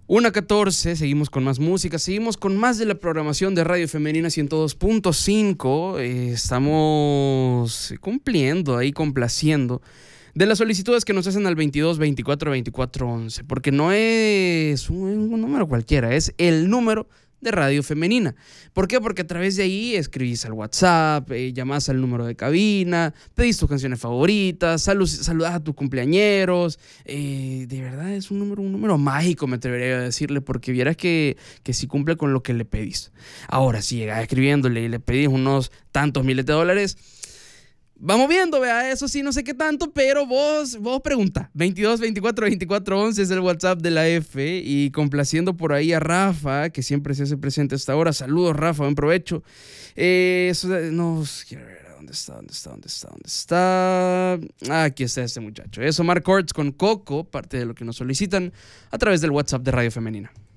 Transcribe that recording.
1:14, seguimos con más música, seguimos con más de la programación de Radio Femenina 102.5. Estamos cumpliendo ahí, complaciendo de las solicitudes que nos hacen al 22 24 24 11, porque no es un número cualquiera, es el número de Radio Femenina. ¿Por qué? Porque a través de ahí escribís al WhatsApp, llamás al número de cabina, pedís tus canciones favoritas, saludás a tus cumpleañeros. De verdad es un número mágico, me atrevería a decirle, porque vieras que sí cumple con lo que le pedís. Ahora, si llegás escribiéndole y le pedís unos tantos miles de dólares, vamos viendo, vea, eso sí, no sé qué tanto, pero vos pregunta. 22 24 24 11 es el WhatsApp de la F, y complaciendo por ahí a Rafa, que siempre se hace presente a esta hora. Saludos, Rafa, buen provecho. Quiero ver, ¿dónde está? Aquí está este muchacho. Es Omar Courtz con Coco, parte de lo que nos solicitan a través del WhatsApp de Radio Femenina.